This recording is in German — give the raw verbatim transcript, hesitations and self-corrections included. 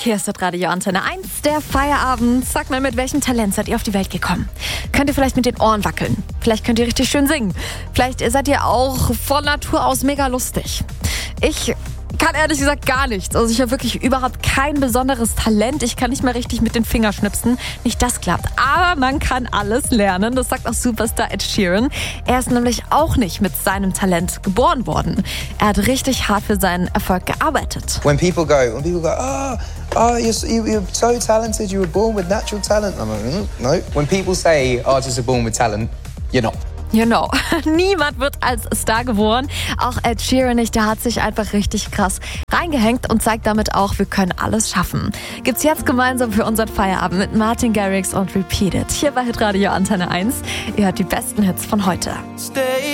Hier ist das Radio Antenne eins, der Feierabend. Sag mal, mit welchem Talent seid ihr auf die Welt gekommen? Könnt ihr vielleicht mit den Ohren wackeln? Vielleicht könnt ihr richtig schön singen. Vielleicht seid ihr auch von Natur aus mega lustig. Ich kann ehrlich gesagt gar nichts. Also ich habe wirklich überhaupt kein besonderes Talent. Ich kann nicht mal richtig mit den Fingern schnipsen. Nicht das klappt. Aber man kann alles lernen. Das sagt auch Superstar Ed Sheeran. Er ist nämlich auch nicht mit seinem Talent geboren worden. Er hat richtig hart für seinen Erfolg gearbeitet. When people go, when people go, oh, oh, you're, so- you- you're so talented. You were born with natural talent. I'm like, mm, no. When people say artists are born with talent, you're not. You know, niemand wird als Star geboren. Auch Ed Sheeran nicht, der hat sich einfach richtig krass reingehängt und zeigt damit auch, wir können alles schaffen. Gibt's jetzt gemeinsam für unseren Feierabend mit Martin Garrix und Repeat It. Hier bei Hitradio Antenne eins. Ihr hört die besten Hits von heute. Stay